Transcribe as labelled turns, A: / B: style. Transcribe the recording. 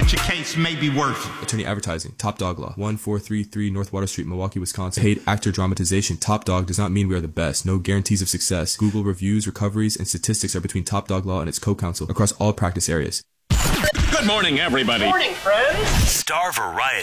A: what your case may be worth.
B: Attorney Advertising, Top Dog Law, 1433 North Water Street, Milwaukee, Wisconsin. Paid actor dramatization, Top Dog does not mean we are the best. No guarantees of success. Google reviews, recoveries, and statistics are between Top Dog Law and its co-counsel across all practice areas.
C: Good morning, everybody.
D: Morning, friends.
E: Star Variety.